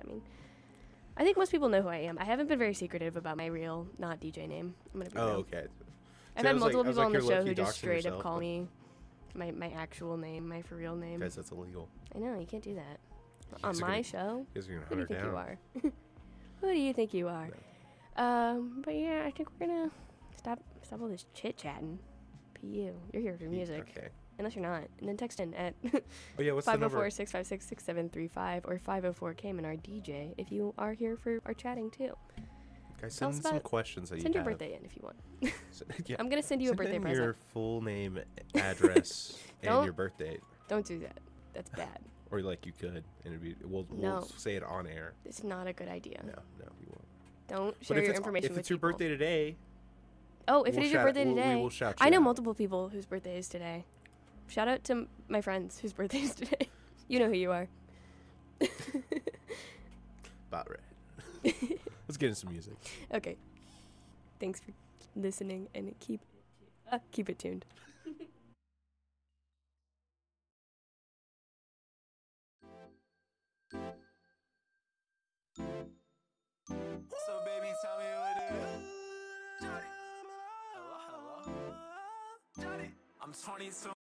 I mean, I think most people know who I am. I haven't been very secretive about my real, not DJ name. I'm gonna be real. Okay. I've See, I had was like- multiple I was people like, on the you're show low-key who just doxing straight up yourself, call but- me my actual name, my for real name. Guys, that's illegal. I know, you can't do that. You On guys are my gonna- show? You guys are gonna Who do you hunt her think you down. are? Who do you think you are? But yeah, I think we're gonna stop all this chit-chatting. PU. You're here for music. Okay. Unless you're not. And then text in at Oh yeah, what's the number? 504-656-6735 or 504-Cayman, our DJ, if you are here for our chatting too. Guys, Tell send us in some about- questions that Send you your have. birthday in if you want. Yeah. I'm gonna send you a Send birthday in present. your full name, address, and Don't- your birth date. Don't do that. That's bad. Or like you could, and we'll No. say it on air. It's not a good idea. No, you won't. Don't But share if your it's information if with it's your people. birthday today, Oh, if we'll it is your shout- birthday we today, will shout I you know out. multiple people whose birthday is today. Shout out to my friends whose birthday is today. You know who you are. About right. Let's get into some music. Okay. Thanks for listening and keep it tuned. So baby, tell me what it is. Johnny. Hello, hello. Johnny. I'm 22.